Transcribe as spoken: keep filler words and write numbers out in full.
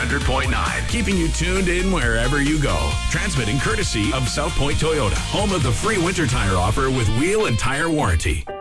hundred point nine, keeping you tuned in wherever you go. Transmitting courtesy of South Point Toyota, home of the free winter tire offer with wheel and tire warranty.